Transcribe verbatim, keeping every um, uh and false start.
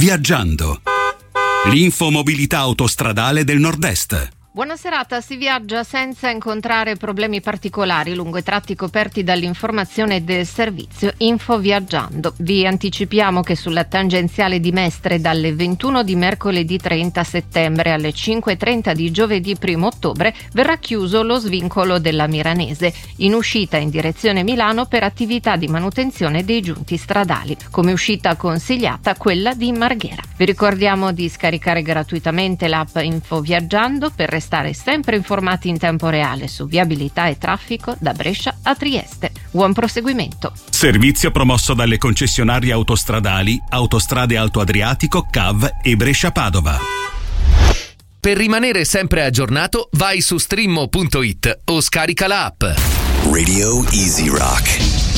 Viaggiando. L'infomobilità autostradale del Nord-Est. Buona serata, si viaggia senza incontrare problemi particolari lungo i tratti coperti dall'informazione del servizio Info Viaggiando. Vi anticipiamo che sulla tangenziale di Mestre dalle ventuno di mercoledì trenta settembre alle cinque e trenta di giovedì primo ottobre verrà chiuso lo svincolo della Miranese, in uscita in direzione Milano per attività di manutenzione dei giunti stradali. Come uscita consigliata quella di Marghera. Vi ricordiamo di scaricare gratuitamente l'app Info Viaggiando per restare sempre informati in tempo reale su viabilità e traffico da Brescia a Trieste. Buon proseguimento. Servizio promosso dalle concessionarie autostradali Autostrade Alto Adriatico, C A V e Brescia Padova. Per rimanere sempre aggiornato, vai su streammo punto it o scarica l'app. Radio Easy Rock.